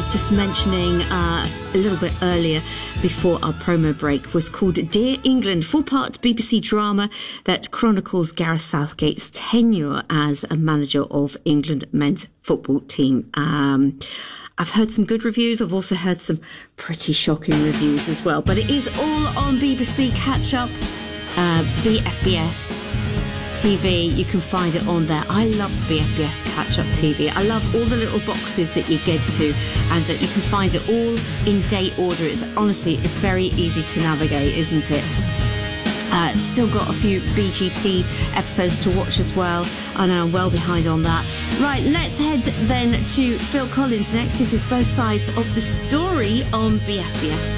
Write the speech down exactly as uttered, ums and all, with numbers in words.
was just mentioning uh, a little bit earlier before our promo break was called Dear England, four-part B B C drama that chronicles Gareth Southgate's tenure as a manager of England men's football team. Um, I've heard some good reviews. I've also heard some pretty shocking reviews as well. But it is all on B B C Catch Up, uh, B F B S T V. You can find it on there. I love the B F B S Catch Up T V. I love all the little boxes that you get to, and uh, you can find it all in date order. It's honestly, it's very easy to navigate, isn't it? Uh, still got a few B G T episodes to watch as well. I know I'm well behind on that. Right, let's head then to Phil Collins next. This is Both Sides of the Story on B F B S